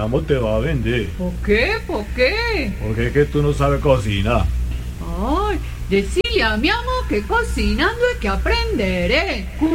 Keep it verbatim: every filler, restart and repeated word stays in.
amo te va a vender. ¿Por qué? ¿Por qué? Porque es que tú no sabes cocinar. Ay, decile a mi amor que cocinando hay que aprender, ¿eh?